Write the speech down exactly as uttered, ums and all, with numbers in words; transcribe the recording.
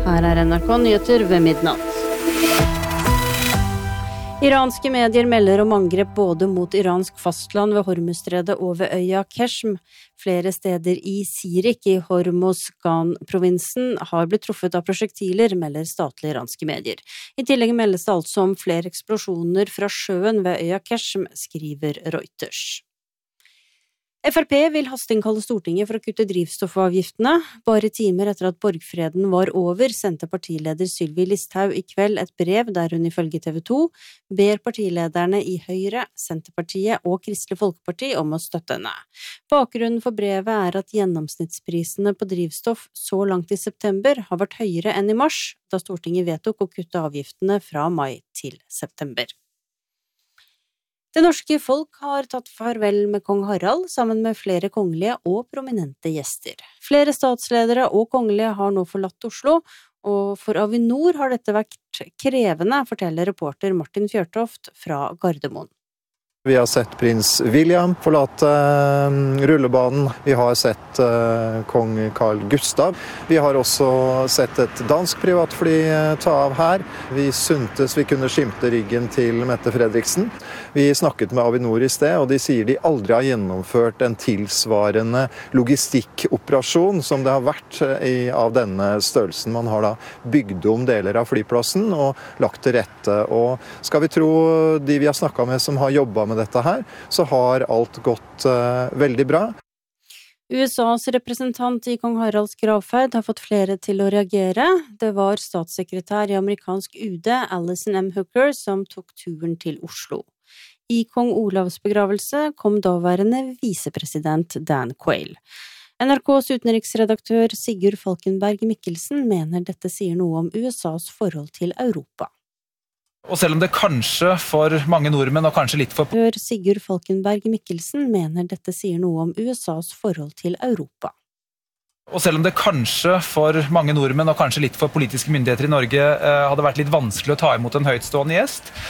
Her er N R K Nyheter ved midnatt. Iranske medier melder om angrep både mot iransk fastland ved Hormuzstredet og ved øya Keshm. Flere steder i Sirik i Hormozgan-provinsen har blitt truffet av prosjektiler, melder statlige iranske medier. I tillegg meldes det altså om flere eksplosjoner fra sjøen ved øya Keshm, skriver Reuters. F R P vil hasteinnkalle Stortinget for å kutte drivstoffavgiftene. Bare timer etter at borgfreden var over, sendte partileder Sylvi Listhaug i kveld et brev der hun ifølge T V to ber partilederne i Høyre, Senterpartiet og Kristelig Folkeparti om å støtte henne. Bakgrunnen for brevet er at gjennomsnittsprisene på drivstoff så langt i september har vært høyere enn i mars, da Stortinget vedtok å kutte avgiftene fra mai til september. Det norske folk har tatt farvel med kong Harald sammen med flere kongelige og prominente gjester. Flere statsledere og kongelige har nå forlatt Oslo, og for Avinor har dette vært krevende, forteller reporter Martin Fjørtoft fra Gardermoen. Vi har sett prins William forlate rullebanen. Vi har sett uh, kong Carl Gustav. Vi har også sett et dansk privatfly ta av her. Vi syntes vi kunne skimte ryggen til Mette Fredriksen. Vi snakket med Avinor i sted, og de sier de aldri har gjennomført en tilsvarende logistikkoperasjon som det har vært i, av denne størrelsen. Man har da bygd om deler av flyplassen og lagt til rette. Og skal vi tro de vi har snakket med som har jobbet med dette her, så har alt gått uh, veldig bra. U S A's representant i kong Haralds gravferd har fått flere til å reagere. Det var statssekretær i amerikansk U D, Alison M. Hooker, som tok turen til Oslo. I kong Olavs begravelse kom daværende visepresident Dan Quayle. N R K's utenriksredaktør Sigurd Falkenberg Mikkelsen mener dette sier noe om U S A's forhold til Europa. Og selv om det kanskje for mange nordmenn og kanskje litt for... Sigurd Falkenberg Mikkelsen mener dette sier noe om U S A's forhold til Europa. Og selv om det kanskje for mange nordmenn og kanskje litt for politiske myndigheter i Norge eh, hadde vært litt vanskelig å ta imot en høytstående gjest,